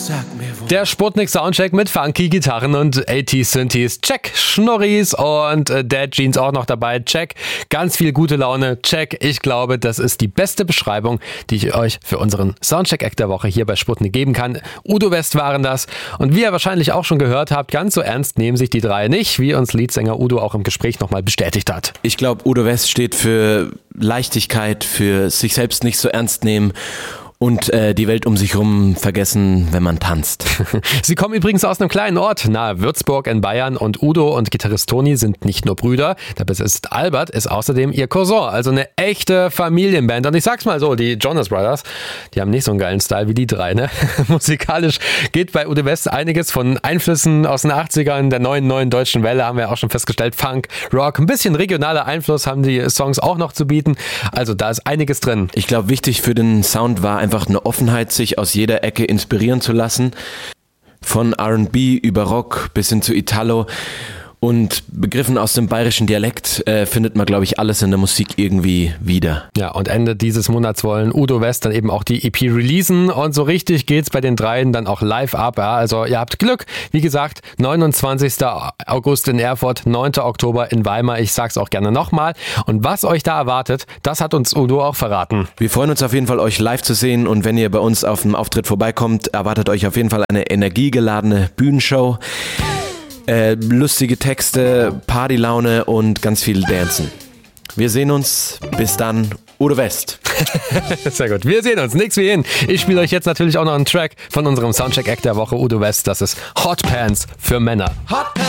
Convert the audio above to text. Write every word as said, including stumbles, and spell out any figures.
Sag mir wo. Der Sputnik Soundcheck mit funky Gitarren und achtziger Synthes. Check. Schnorris und äh, Dad Jeans auch noch dabei. Check. Ganz viel gute Laune. Check. Ich glaube, das ist die beste Beschreibung, die ich euch für unseren Soundcheck-Act der Woche hier bei Sputnik geben kann. Udo West waren das. Und wie ihr wahrscheinlich auch schon gehört habt, ganz so ernst nehmen sich die drei nicht, wie uns Leadsänger Udo auch im Gespräch nochmal bestätigt hat. Ich glaube, Udo West steht für Leichtigkeit, für sich selbst nicht so ernst nehmen und äh, die Welt um sich rum vergessen, wenn man tanzt. Sie kommen übrigens aus einem kleinen Ort nahe Würzburg in Bayern und Udo und Gitarrist Toni sind nicht nur Brüder, der Bassist Albert ist außerdem ihr Cousin, also eine echte Familienband. Und ich sag's mal so, die Jonas Brothers, die haben nicht so einen geilen Style wie die drei, ne? Musikalisch geht bei Udo West einiges von Einflüssen aus den achtzigern, der neuen, neuen deutschen Welle, haben wir auch schon festgestellt, Funk, Rock, ein bisschen regionaler Einfluss haben die Songs auch noch zu bieten, also da ist einiges drin. Ich glaube, wichtig für den Sound war einfach eine Offenheit, sich aus jeder Ecke inspirieren zu lassen. Von R and B über Rock bis hin zu Italo. Und Begriffen aus dem bayerischen Dialekt äh, findet man, glaube ich, alles in der Musik irgendwie wieder. Ja, und Ende dieses Monats wollen Udo West dann eben auch die E P releasen und so richtig geht's bei den dreien dann auch live ab. Ja, also ihr habt Glück. Wie gesagt, neunundzwanzigster August in Erfurt, neunter Oktober in Weimar. Ich sag's auch gerne nochmal. Und was euch da erwartet, das hat uns Udo auch verraten. Wir freuen uns auf jeden Fall, euch live zu sehen. Und wenn ihr bei uns auf dem Auftritt vorbeikommt, erwartet euch auf jeden Fall eine energiegeladene Bühnenshow. Äh, lustige Texte, Partylaune und ganz viel Dancen. Wir sehen uns. Bis dann, Udo West. Sehr gut. Wir sehen uns. Nix wie hin. Ich spiele euch jetzt natürlich auch noch einen Track von unserem Soundcheck-Act der Woche, Udo West. Das ist Hot Pants für Männer. Hot Pants.